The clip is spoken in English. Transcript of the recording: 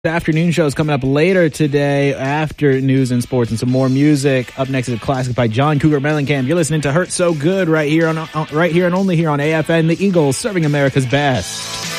The afternoon show is coming up later today after news and sports and some more music. Up next is a classic by John Cougar Mellencamp. You're listening to Hurt So Good right here and only here on AFN, the Eagles, serving America's best.